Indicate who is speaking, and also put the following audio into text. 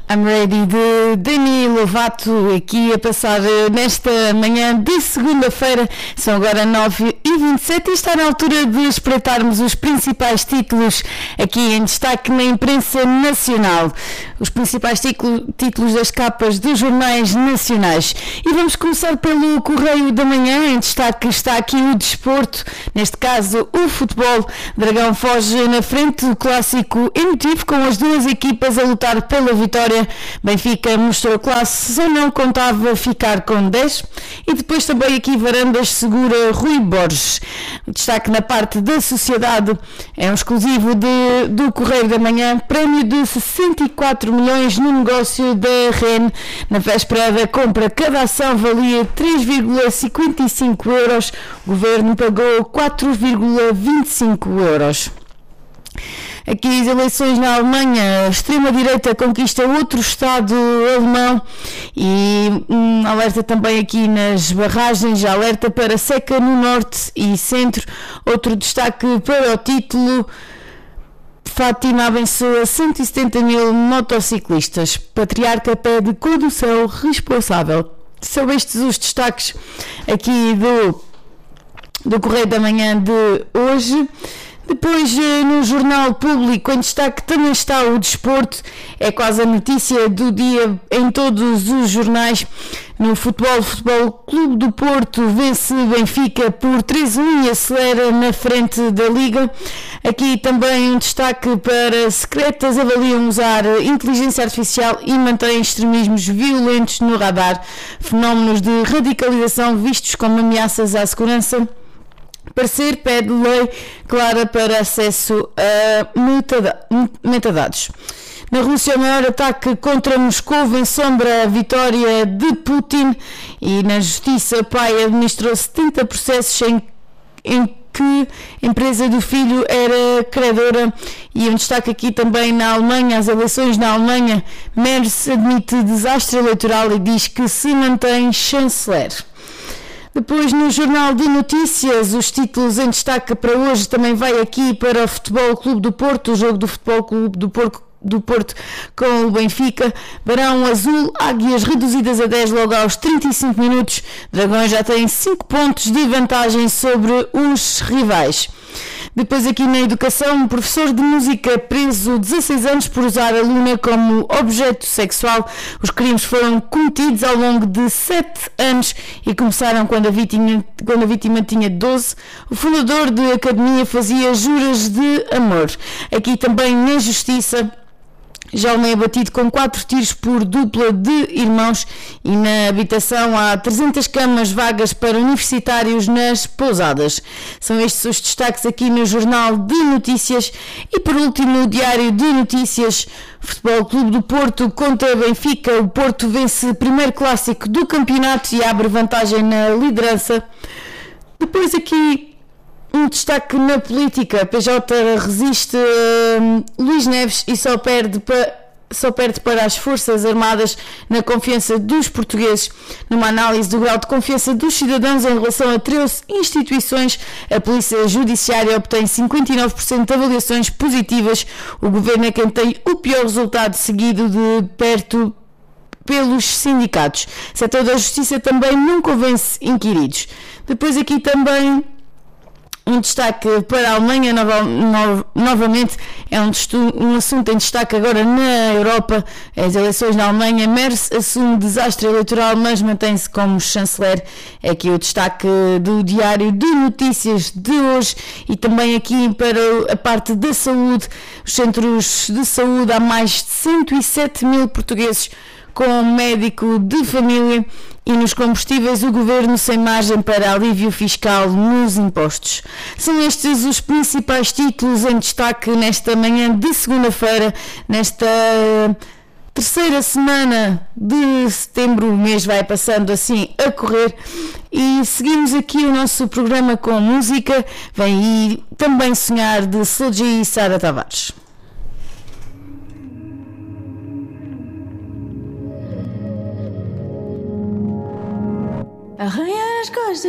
Speaker 1: I'm Ready de Demi Lovato, aqui a passar nesta manhã de segunda-feira. São agora 9h27 e está na altura de espreitarmos os principais títulos aqui em destaque na imprensa nacional. Os principais títulos das capas dos jornais nacionais. E vamos começar pelo Correio da Manhã. Em destaque está aqui o desporto, neste caso o futebol. Dragão foge na frente do clássico emotivo, com as duas equipas a lutar pela vitória. Benfica mostrou classe, só não contava ficar com 10. E depois também aqui Varandas segura Rui Borges. O destaque na parte da sociedade é um exclusivo do Correio da Manhã. Prémio de 64 milhões no negócio da REN. Na véspera da compra, cada ação valia 3,55 euros. O governo pagou 4,25 euros. Aqui as eleições na Alemanha, a extrema-direita conquista outro Estado alemão e alerta também aqui nas barragens, alerta para seca no norte e centro. Outro destaque para o título: Fátima abençoa 170 mil motociclistas. Patriarca pede condução responsável. São estes os destaques aqui do Correio da Manhã de hoje. Depois, no Jornal Público, em destaque também está o desporto. É quase a notícia do dia em todos os jornais. No futebol, o Futebol Clube do Porto vence Benfica por 3-1 e acelera na frente da Liga. Aqui também um destaque para secretas avaliam usar inteligência artificial e mantêm extremismos violentos no radar. Fenómenos de radicalização vistos como ameaças à segurança. Parecer pede lei clara para acesso a metadados. Na Rússia, o maior ataque contra Moscou ensombra a vitória de Putin. E na Justiça, o pai administrou 70 processos em que a empresa do filho era credora. E um destaque aqui também na Alemanha, as eleições na Alemanha. Merz admite desastre eleitoral e diz que se mantém chanceler. Depois, no Jornal de Notícias, os títulos em destaque para hoje também vai aqui para o Futebol Clube do Porto, o jogo do Futebol Clube do Porto com o Benfica. Barão Azul, águias reduzidas a 10 logo aos 35 minutos. Dragões já têm 5 pontos de vantagem sobre os rivais. Depois aqui na educação, um professor de música preso 16 anos por usar a aluna como objeto sexual. Os crimes foram cometidos ao longo de 7 anos e começaram quando a vítima tinha 12. O fundador da academia fazia juras de amor. Aqui também na justiça, jovem abatido com 4 tiros por dupla de irmãos. E na habitação há 300 camas vagas para universitários nas pousadas. São estes os destaques aqui no Jornal de Notícias. E por último, o Diário de Notícias. Futebol Clube do Porto contra Benfica. O Porto vence o primeiro clássico do campeonato e abre vantagem na liderança. Depois aqui um destaque na política. PJ resiste Luís Neves e só perde para as Forças Armadas na confiança dos portugueses. Numa análise do grau de confiança dos cidadãos em relação a 13 instituições, a Polícia Judiciária obtém 59% de avaliações positivas. O governo é quem tem o pior resultado, seguido de perto pelos sindicatos. O setor da justiça também não convence inquiridos. Depois aqui também um destaque para a Alemanha, novamente é um assunto em destaque agora na Europa. As eleições na Alemanha. Merz assume desastre eleitoral, mas mantém-se como chanceler. É aqui o destaque do Diário de Notícias de hoje. E também aqui para a parte da saúde, os centros de saúde, há mais de 107 mil portugueses com médico de família. E nos combustíveis, o governo sem margem para alívio fiscal nos impostos. São estes os principais títulos em destaque nesta manhã de segunda-feira, nesta terceira semana de setembro. O mês vai passando assim a correr e seguimos aqui o nosso programa com música. Vem aí Também Sonhar, de Soulja e Sara Tavares.
Speaker 2: Arranhar as costas.